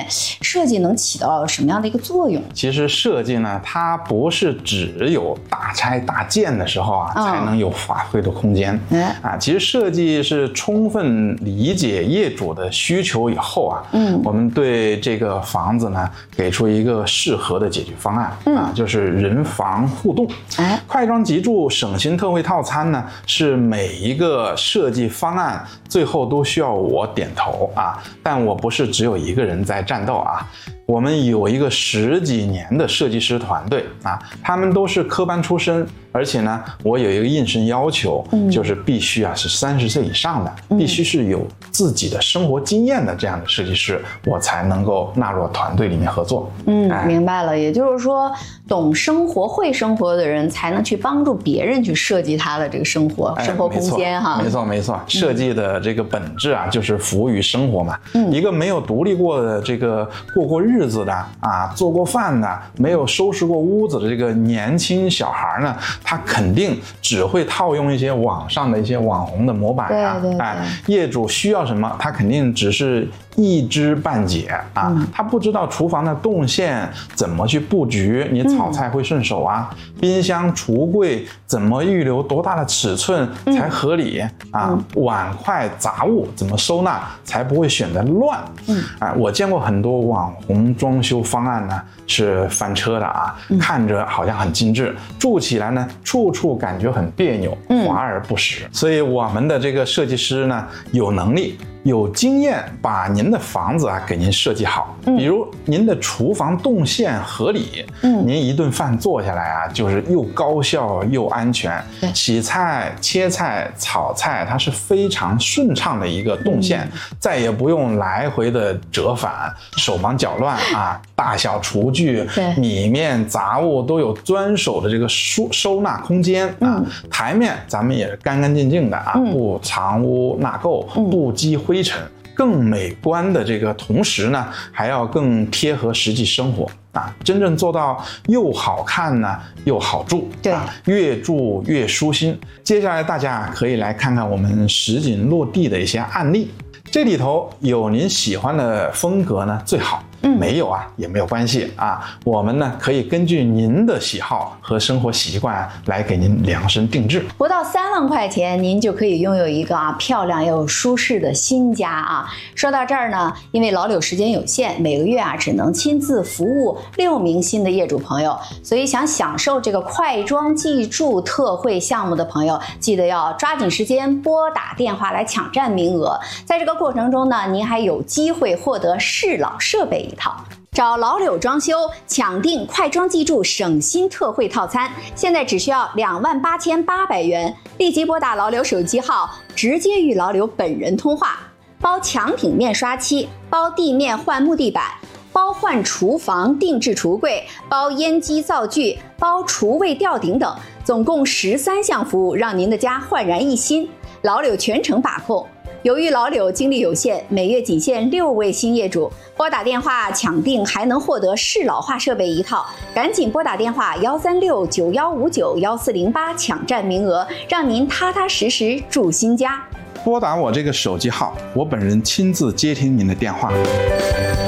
设计能起到什么样的一个作用？ 其实设计呢，它不是只有大拆大建的时候啊，才能有发挥的空间。其实设计是充分理解业主的需求以后啊，我们对这个房子呢，给出一个适合的解决方案就是人房互动。快装急住省心特惠套餐呢，是每一个设计方案最后都需要我点头啊，但我不是只有一个人在战斗啊。我们有一个10几年的设计师团队啊，他们都是科班出身，而且呢，我有一个硬性要求，就是必须是30岁以上的，必须是有自己的生活经验的这样的设计师，我才能够纳入团队里面合作。 明白了，也就是说，懂生活、会生活的人才能去帮助别人去设计他的这个生活空间哈。 没错，设计的这个本质啊，就是服务于生活嘛。一个没有独立过的这个过日子的啊，做过饭的，没有收拾过屋子的这个年轻小孩呢，他肯定只会套用一些网上的一些网红的模板啊。业主需要什么，他肯定只是一知半解啊，他不知道厨房的动线怎么去布局，你炒菜会顺手啊，冰箱橱柜怎么预留多大的尺寸才合理啊，碗筷杂物怎么收纳才不会显得乱。我见过很多网红装修方案呢是翻车的啊，看着好像很精致，住起来呢处处感觉很别扭，华而不实。所以我们的这个设计师呢，有能力有经验把您的房子给您设计好，比如您的厨房动线合理，您一顿饭做下来就是又高效又安全，洗菜切菜炒菜它是非常顺畅的一个动线，再也不用来回的折返手忙脚乱啊，大小厨具里面杂物都有专属的这个收纳空间啊，台面咱们也是干干净净的啊，不藏污纳垢，不积灰尘，更美观的这个同时呢，还要更贴合实际生活啊，真正做到又好看呢又好住，越住越舒心。接下来大家可以来看看我们实景落地的一些案例，这里头有您喜欢的风格呢最好，没有也没有关系啊，我们呢可以根据您的喜好和生活习惯来给您量身定制。 不到3万块钱，您就可以拥有一个漂亮又舒适的新家啊。说到这儿呢，因为老柳时间有限，每个月只能亲自服务6名新的业主朋友，所以想享受这个快装即住特惠项目的朋友，记得要抓紧时间拨打电话来抢占名额。在这个过程中呢，您还有机会获得适老设备一套。找老柳装修抢订快装即住省心特惠套餐，现在只需要28800元，立即拨打老柳手机号，直接与老柳本人通话，包墙体面刷漆，包地面换木地板，包换厨房定制橱柜，包烟机灶具，包厨卫吊顶等，总共13项服务，让您的家焕然一新。老柳全程把控。由于老柳精力有限，每月仅限6位新业主，拨打电话抢订还能获得适老化设备一套，赶紧拨打电话13691591408抢占名额，让您踏踏实实住新家。 拨打我这个手机号，我本人亲自接听您的电话。